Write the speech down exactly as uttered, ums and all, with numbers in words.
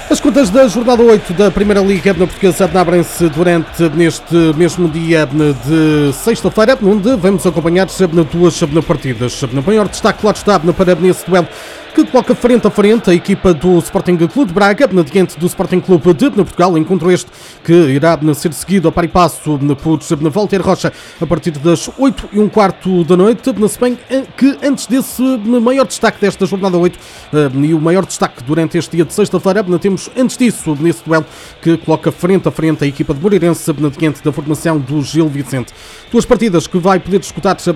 As contas da jornada oito da Primeira Liga Portuguesa abrem-se durante neste mesmo dia de sexta-feira, onde vamos acompanhar duas partidas. O maior destaque, claro está, para nesse duelo que coloca frente a frente a equipa do Sporting Clube de Braga, diante do Sporting Clube de Portugal. Encontro este que irá ser seguido a par e passo por Walter Rocha a partir das oito e um quarto da noite. Se bem que antes desse maior destaque desta jornada oito e o maior destaque durante este dia de sexta-feira, temos antes disso nesse duelo que coloca frente a frente a equipa de Moreirense diante da formação do Gil Vicente. Duas partidas que vai poder disputar